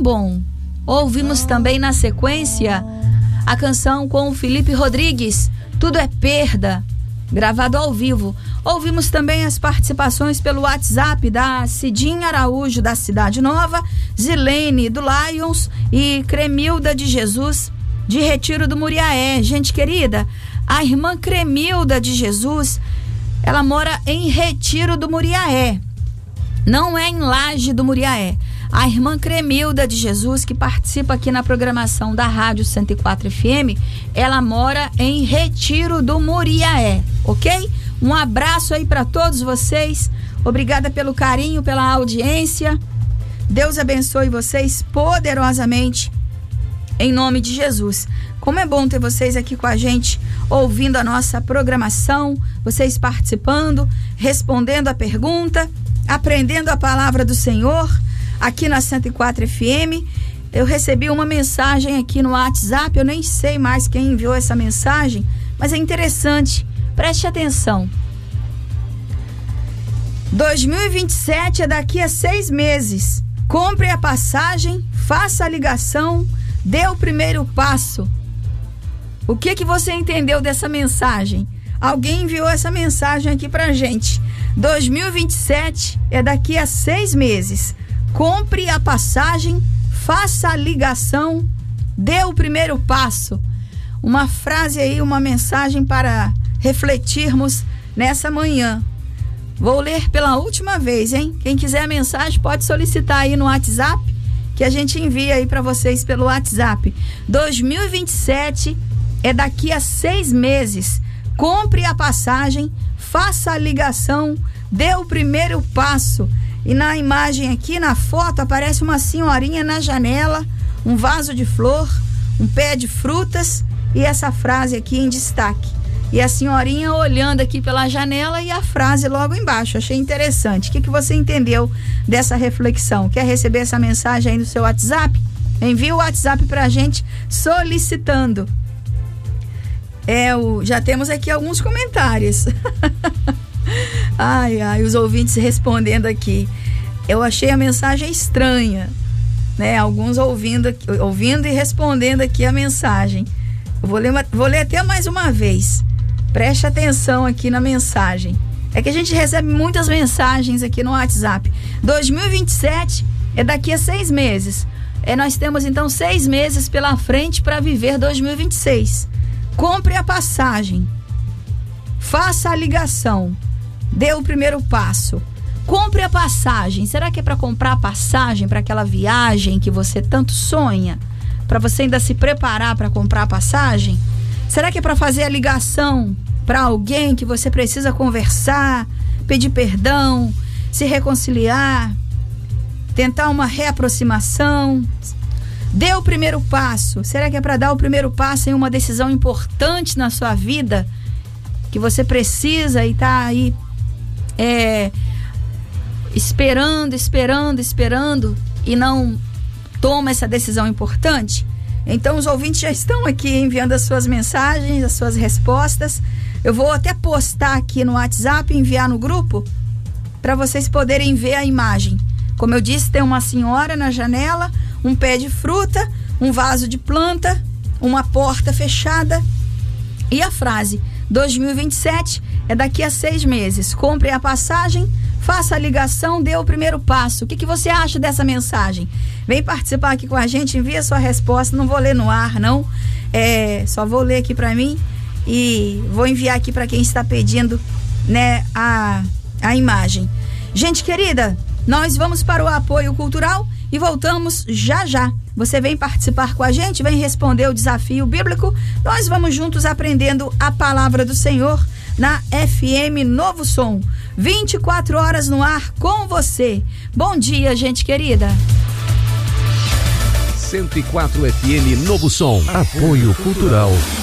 bom. Ouvimos também na sequência a canção com o Felipe Rodrigues, Tudo é Perda, gravado ao vivo. Ouvimos também as participações pelo WhatsApp da Cidinha Araújo, da Cidade Nova, Zilene, do Lions e Cremilda de Jesus, de Retiro do Muriaé. Gente querida, a irmã Cremilda de Jesus, ela mora em Retiro do Muriaé, não é em Laje do Muriaé. A irmã Cremilda de Jesus, que participa aqui na programação da Rádio 104 FM, ela mora em Retiro do Muriaé, ok? Um abraço aí para todos vocês. Obrigada pelo carinho, pela audiência. Deus abençoe vocês poderosamente, em nome de Jesus. Como é bom ter vocês aqui com a gente, ouvindo a nossa programação, vocês participando, respondendo a pergunta, aprendendo a palavra do Senhor. Aqui na 104 FM, eu recebi uma mensagem aqui no WhatsApp, eu nem sei mais quem enviou essa mensagem, mas é interessante, preste atenção. 2027 é daqui a 6 meses. Compre a passagem, faça a ligação, dê o primeiro passo. O que você entendeu dessa mensagem? Alguém enviou essa mensagem aqui pra gente. 2027 é daqui a 6 meses. Compre a passagem, faça a ligação, dê o primeiro passo. Uma frase aí, uma mensagem para refletirmos nessa manhã. Vou ler pela última vez, hein? Quem quiser a mensagem pode solicitar aí no WhatsApp, que a gente envia aí para vocês pelo WhatsApp. 2027 é daqui a 6 meses. Compre a passagem, faça a ligação, dê o primeiro passo. E na imagem aqui, na foto, aparece uma senhorinha na janela, um vaso de flor, um pé de frutas e essa frase aqui em destaque. E a senhorinha olhando aqui pela janela e a frase logo embaixo. Achei interessante. O que você entendeu dessa reflexão? Quer receber essa mensagem aí no seu WhatsApp? Envie o WhatsApp pra gente solicitando. Já temos aqui alguns comentários. Ai, os ouvintes respondendo aqui. Eu achei a mensagem estranha, né? Alguns ouvindo e respondendo aqui a mensagem. Eu vou ler até mais uma vez. Preste atenção aqui na mensagem. É que a gente recebe muitas mensagens aqui no WhatsApp. 2027 é daqui a 6 meses. Nós temos então 6 meses pela frente para viver 2026. Compre a passagem, faça a ligação, dê o primeiro passo. Compre a passagem. Será que é para comprar a passagem para aquela viagem que você tanto sonha? Para você ainda se preparar para comprar a passagem? Será que é para fazer a ligação para alguém que você precisa conversar, pedir perdão, se reconciliar, tentar uma reaproximação? Dê o primeiro passo. Será que é para dar o primeiro passo em uma decisão importante na sua vida, que você precisa e está aí esperando e não toma essa decisão importante? Então os ouvintes já estão aqui enviando as suas mensagens, as suas respostas. Eu vou até postar aqui no WhatsApp, enviar no grupo, para vocês poderem ver a imagem. Como eu disse, tem uma senhora na janela, um pé de fruta, um vaso de planta, uma porta fechada e a frase: 2027 é daqui a 6 meses. Compre a passagem, faça a ligação, dê o primeiro passo. O que você acha dessa mensagem? Vem participar aqui com a gente, envia sua resposta. Não vou ler no ar, não. Só vou ler aqui para mim e vou enviar aqui para quem está pedindo, né, a imagem. Gente querida, nós vamos para o apoio cultural e voltamos já já. Você vem participar com a gente, vem responder o desafio bíblico. Nós vamos juntos aprendendo a palavra do Senhor na FM Novo Som. 24 horas no ar com você. Bom dia, gente querida. 104 FM Novo Som. Apoio cultural.